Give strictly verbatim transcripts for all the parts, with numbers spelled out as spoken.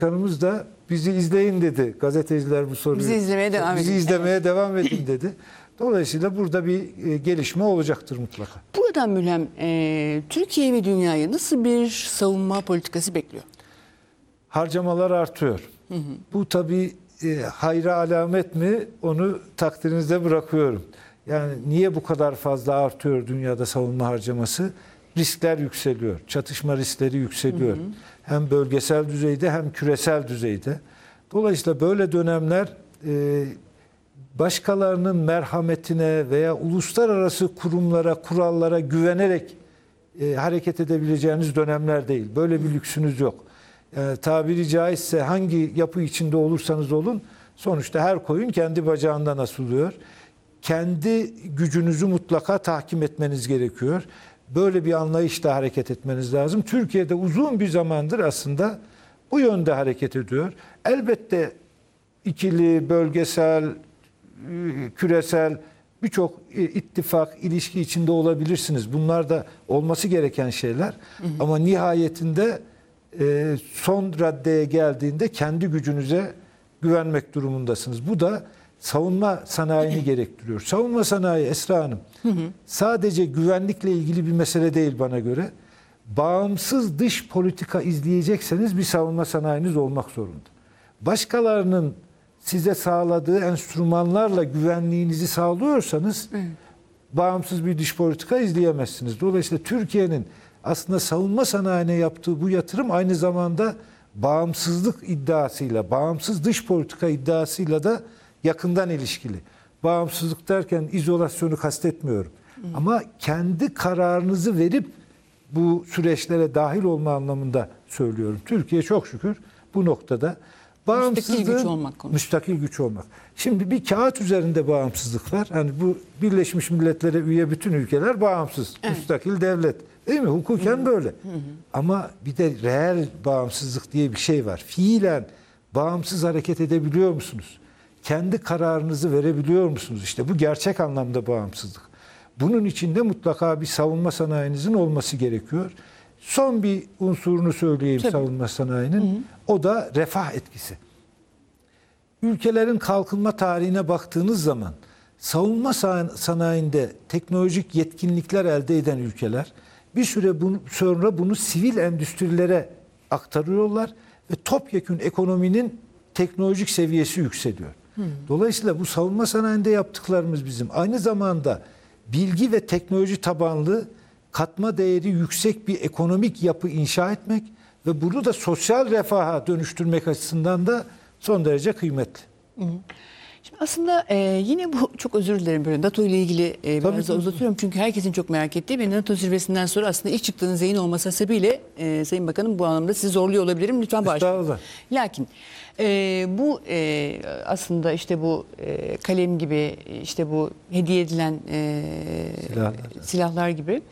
Başkanımız da bizi izleyin dedi. Gazeteciler bu soruyu. Bizi izlemeye devam edin. Bizi izlemeye evet. devam edin dedi. Dolayısıyla burada bir gelişme olacaktır mutlaka. Buradan Mülhem, e, Türkiye ve dünyayı nasıl bir savunma politikası bekliyor? Harcamalar artıyor. Hı hı. Bu tabii e, hayra alamet mi, onu takdirinize bırakıyorum. Yani niye bu kadar fazla artıyor dünyada savunma harcaması? Riskler yükseliyor. Çatışma riskleri yükseliyor. Hı hı. Hem bölgesel düzeyde hem küresel düzeyde. Dolayısıyla böyle dönemler e, başkalarının merhametine veya uluslararası kurumlara, kurallara güvenerek e, hareket edebileceğiniz dönemler değil. Böyle bir lüksünüz yok. Yani tabiri caizse hangi yapı içinde olursanız olun, sonuçta her koyun kendi bacağından asılıyor. Kendi gücünüzü mutlaka tahkim etmeniz gerekiyor. Böyle bir anlayışla hareket etmeniz lazım. Türkiye'de uzun bir zamandır aslında bu yönde hareket ediyor. Elbette ikili, bölgesel, küresel birçok ittifak, ilişki içinde olabilirsiniz. Bunlar da olması gereken şeyler. Hı hı. Ama nihayetinde son raddeye geldiğinde kendi gücünüze güvenmek durumundasınız. Bu da savunma sanayini gerektiriyor. Savunma sanayi Esra Hanım, hı hı. sadece güvenlikle ilgili bir mesele değil bana göre. Bağımsız dış politika izleyecekseniz bir savunma sanayiniz olmak zorunda. Başkalarının size sağladığı enstrümanlarla güvenliğinizi sağlıyorsanız hı. bağımsız bir dış politika izleyemezsiniz. Dolayısıyla Türkiye'nin aslında savunma sanayine yaptığı bu yatırım aynı zamanda bağımsızlık iddiasıyla, bağımsız dış politika iddiasıyla da yakından ilişkili. Bağımsızlık derken izolasyonu kastetmiyorum. Hı. Ama kendi kararınızı verip bu süreçlere dahil olma anlamında söylüyorum. Türkiye çok şükür bu noktada müstakil güç olmak konusunda. Müstakil güç olmak. Şimdi bir kağıt üzerinde bağımsızlık var. Hani bu Birleşmiş Milletler'e üye bütün ülkeler bağımsız. Evet. Müstakil devlet. Değil mi? Hukuken hı hı. böyle. Hı hı. Ama bir de reel bağımsızlık diye bir şey var. Fiilen bağımsız hareket edebiliyor musunuz? Kendi kararınızı verebiliyor musunuz? İşte bu gerçek anlamda bağımsızlık. Bunun içinde mutlaka bir savunma sanayinizin olması gerekiyor. Son bir unsurunu söyleyeyim Tabii. savunma sanayinin. Hı hı. O da refah etkisi. Ülkelerin kalkınma tarihine baktığınız zaman savunma sanayinde teknolojik yetkinlikler elde eden ülkeler bir süre bunu, sonra bunu sivil endüstrilere aktarıyorlar ve topyekün ekonominin teknolojik seviyesi yükseliyor. Hmm. Dolayısıyla bu savunma sanayinde yaptıklarımız bizim aynı zamanda bilgi ve teknoloji tabanlı katma değeri yüksek bir ekonomik yapı inşa etmek ve bunu da sosyal refaha dönüştürmek açısından da son derece kıymetli. Hmm. Şimdi aslında e, yine bu, çok özür dilerim, böyle NATO ile ilgili e, biraz da uzatıyorum çünkü herkesin çok merak ettiği bir NATO zirvesinden sonra aslında ilk çıktığınız yayın olması sebebiyle e, Sayın Bakanım bu anlamda sizi zorluyor olabilirim. Lütfen bağışlayın. Lakin e, bu e, aslında işte bu e, kalem gibi, işte bu hediye edilen e, silahlar. silahlar gibi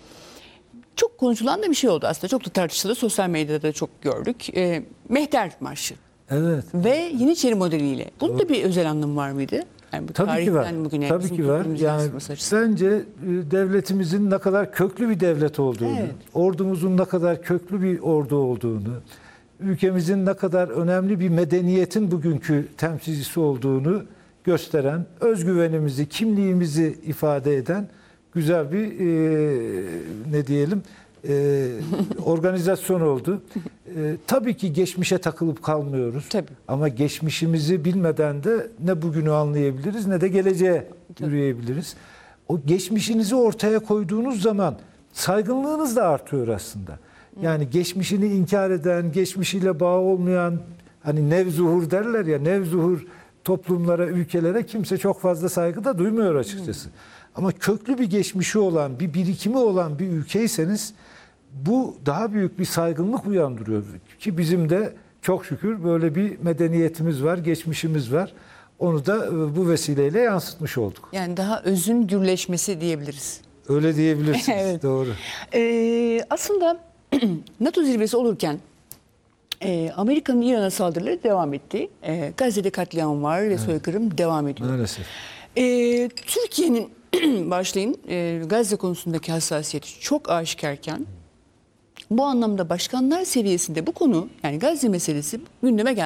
çok konuşulan da bir şey oldu aslında. Çok da tartışıldı. Sosyal medyada da çok gördük. E, Mehter Marşı. Evet. Ve Yeniçeri modeliyle. Bunun da bir özel anlamı var mıydı? Yani bu Tabii ki var. Bugüne Tabii ki var. Yani bence devletimizin ne kadar köklü bir devlet olduğunu, evet. ordumuzun ne kadar köklü bir ordu olduğunu, ülkemizin ne kadar önemli bir medeniyetin bugünkü temsilcisi olduğunu gösteren, özgüvenimizi, kimliğimizi ifade eden güzel bir e, ne diyelim e, organizasyon oldu. E, tabii ki geçmişe takılıp kalmıyoruz. Tabii. Ama geçmişimizi bilmeden de ne bugünü anlayabiliriz ne de geleceğe Tabii. yürüyebiliriz. O geçmişinizi ortaya koyduğunuz zaman saygınlığınız da artıyor aslında. Yani geçmişini inkar eden, geçmişiyle bağı olmayan, hani nevzuhur derler ya, nevzuhur toplumlara, ülkelere kimse çok fazla saygı da duymuyor açıkçası. Hı. Ama köklü bir geçmişi olan, bir birikimi olan bir ülkeyseniz bu daha büyük bir saygınlık uyandırıyor. Ki bizim de çok şükür böyle bir medeniyetimiz var, geçmişimiz var. Onu da bu vesileyle yansıtmış olduk. Yani daha özün gürleşmesi diyebiliriz. Öyle diyebilirsiniz, evet. Doğru. Ee, aslında NATO zirvesi olurken e, Amerika'nın İran'a saldırıları devam etti. E, Gazze'de katliam var ve evet. soykırım devam ediyor. Maalesef. E, Türkiye'nin başlayın e, Gazze konusundaki hassasiyeti çok aşikarken bu anlamda başkanlar seviyesinde bu konu, yani Gazze meselesi gündeme geldi.